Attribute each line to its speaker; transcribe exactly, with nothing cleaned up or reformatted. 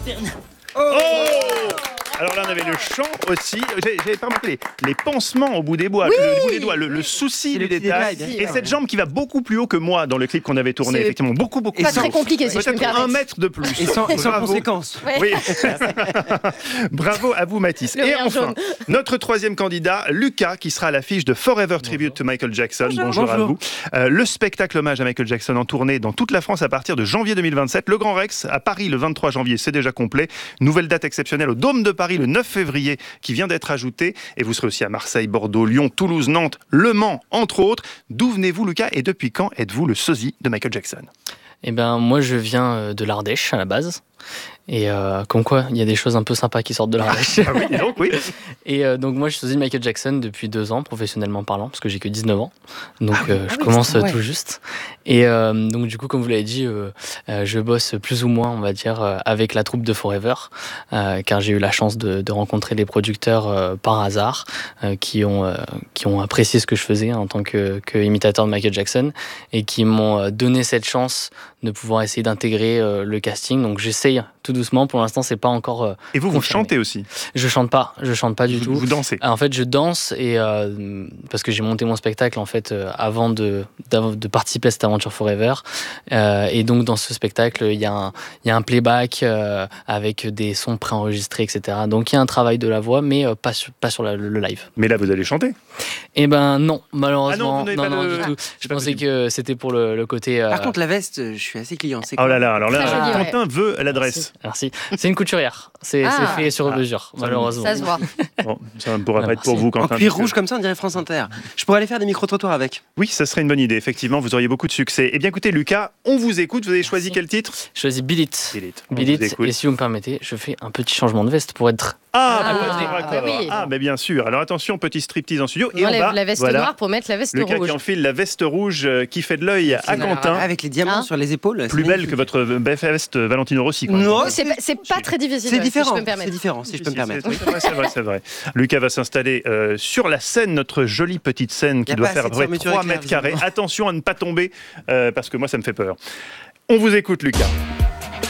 Speaker 1: western.
Speaker 2: Oh, alors là, on avait le chant aussi. J'ai- J'avais pas remarqué les, les pansements au bout des doigts,
Speaker 3: Oui.
Speaker 2: le, bout des doigts, le, le souci
Speaker 3: C'est
Speaker 2: du
Speaker 3: le petit
Speaker 2: détail.
Speaker 3: détail, bien
Speaker 2: Et
Speaker 3: sûr.
Speaker 2: cette jambe qui va beaucoup plus haut que moi dans le clip qu'on avait tourné,
Speaker 4: C'est
Speaker 2: effectivement, beaucoup, beaucoup
Speaker 4: pas
Speaker 2: plus
Speaker 4: très
Speaker 2: haut.
Speaker 4: compliqué, si je peux me
Speaker 2: Peut-être un
Speaker 4: permettre.
Speaker 2: mètre de plus.
Speaker 3: Et sans, et sans
Speaker 2: Bravo.
Speaker 3: conséquence.
Speaker 4: Ouais.
Speaker 2: Oui. Bravo à vous, Mathis.
Speaker 4: Le
Speaker 2: Et
Speaker 4: rire
Speaker 2: enfin,
Speaker 4: jaune.
Speaker 2: notre troisième candidat, Lucas, qui sera à l'affiche de Forever Tribute to Michael Jackson. Bonjour, à
Speaker 3: Bonjour.
Speaker 2: vous. Euh, le spectacle hommage à Michael Jackson en tournée dans toute la France à partir de janvier deux mille vingt-sept. Le Grand Rex à Paris le vingt-trois janvier, c'est déjà complet. Nouvelle date exceptionnelle au Dôme de Paris le neuf février qui vient d'être ajoutée. Et vous serez aussi à Marseille, Bordeaux, Lyon, Toulouse, Nantes, Le Mans, entre autres. D'où venez-vous, Lucas, et depuis quand êtes-vous le sosie de Michael Jackson?
Speaker 5: Eh ben, moi, je viens euh, de l'Ardèche à la base. Et euh, comme quoi, il y a des choses un peu sympas qui sortent de l'Ardèche.
Speaker 2: Ah oui, dis donc, oui.
Speaker 5: Et euh, donc, moi, je suis sosie de Michael Jackson depuis deux ans, professionnellement parlant, parce que j'ai que dix-neuf ans. Donc,
Speaker 3: Ah oui,
Speaker 5: euh,
Speaker 3: ah
Speaker 5: je
Speaker 3: oui,
Speaker 5: commence
Speaker 3: c'est-
Speaker 5: euh,
Speaker 3: ouais.
Speaker 5: tout juste. Et euh, donc, du coup, comme vous l'avez dit, euh, euh, je bosse plus ou moins, on va dire, euh, avec la troupe de Forever, euh, car j'ai eu la chance de, de rencontrer des producteurs euh, par hasard euh, qui, ont, euh, qui ont apprécié ce que je faisais en tant que, que imitateur de Michael Jackson et qui m'ont euh, donné cette chance de pouvoir essayer d'intégrer euh, le casting. Donc, j'essaye tout doucement. Pour l'instant, c'est pas encore. euh,
Speaker 2: Et vous, vous
Speaker 5: confirmé.
Speaker 2: chantez aussi.
Speaker 5: Je chante pas, je chante pas du
Speaker 2: Vous,
Speaker 5: tout.
Speaker 2: vous dansez.
Speaker 5: En fait, je danse et euh, parce que j'ai monté mon spectacle en fait euh, avant de, d'av- de participer à cette aventure Forever. Euh, et donc dans ce spectacle, il y a un, il y a un playback euh, avec des sons préenregistrés, et cetera. Donc il y a un travail de la voix, mais euh, pas sur, pas sur la- le, le live.
Speaker 2: Mais là, vous allez chanter.
Speaker 5: Et ben non,
Speaker 2: Ah non,
Speaker 5: malheureusement,
Speaker 2: vous n'avez
Speaker 5: non,
Speaker 2: pas
Speaker 5: non,
Speaker 2: de-
Speaker 5: du tout. Je
Speaker 2: c'est pas
Speaker 5: pensais
Speaker 2: possible.
Speaker 5: que c'était pour le, le côté. euh,
Speaker 3: Par contre, la veste, euh, je suis assez client. C'est
Speaker 2: Oh
Speaker 3: quoi
Speaker 2: là là, alors là,
Speaker 4: Très joli, ouais.
Speaker 2: Quentin veut l'adresse.
Speaker 5: Merci. C'est une couturière. C'est
Speaker 4: Ah.
Speaker 5: c'est fait sur
Speaker 2: Ah.
Speaker 5: mesure,
Speaker 2: Ça,
Speaker 5: malheureusement.
Speaker 4: Ça se voit.
Speaker 2: Bon, ça ne pourra
Speaker 5: Ah,
Speaker 2: pas être pour
Speaker 5: merci.
Speaker 2: vous,
Speaker 3: En
Speaker 2: Quentin.
Speaker 3: cuir
Speaker 2: puisque-
Speaker 3: rouge comme ça, on dirait France Inter. Je pourrais aller faire des micro-trottoirs avec.
Speaker 2: Oui, ça serait une bonne idée, effectivement, vous auriez beaucoup de succès. Eh bien écoutez, Lucas, on vous écoute, vous avez choisi
Speaker 5: Merci.
Speaker 2: quel titre?
Speaker 5: Je choisis Bill It.
Speaker 2: Bill It. On
Speaker 5: Bill It,
Speaker 2: vous écoute.
Speaker 5: et si vous me permettez, je fais un petit changement de veste pour être.
Speaker 2: Ah,
Speaker 4: Ah,
Speaker 2: pour être
Speaker 4: ah,
Speaker 2: raccord.
Speaker 4: bah oui.
Speaker 2: Ah, mais bien sûr. Alors attention, petit striptease en studio.
Speaker 4: On
Speaker 2: Et on
Speaker 4: enlève
Speaker 2: va,
Speaker 4: la veste
Speaker 2: voilà,
Speaker 4: noire pour mettre la veste
Speaker 2: Lucas
Speaker 4: rouge.
Speaker 2: qui enfile la veste rouge euh, qui fait de l'œil à
Speaker 3: Alors,
Speaker 2: Quentin.
Speaker 3: Avec les diamants
Speaker 4: Hein
Speaker 3: sur les épaules.
Speaker 2: Plus
Speaker 3: c'est
Speaker 2: belle
Speaker 3: magnifique.
Speaker 2: que votre veste Valentino Rossi. quoi.
Speaker 3: Non,
Speaker 4: C'est pas, c'est pas très difficile,
Speaker 3: C'est
Speaker 4: ouais, si je
Speaker 3: différent.
Speaker 4: peux me permettre.
Speaker 3: C'est différent, si je peux me
Speaker 2: Si, si,
Speaker 3: permettre.
Speaker 2: c'est- C'est vrai, c'est vrai, c'est vrai. Lucas va s'installer euh, sur la scène, notre jolie petite scène qui
Speaker 3: Y a
Speaker 2: doit
Speaker 3: pas
Speaker 2: faire
Speaker 3: assez de
Speaker 2: vrai
Speaker 3: fermeture
Speaker 2: trois
Speaker 3: éclair,
Speaker 2: mètres carrés.
Speaker 3: visiblement.
Speaker 2: Attention à ne pas tomber, euh, parce que moi ça me fait peur. On vous écoute, Lucas.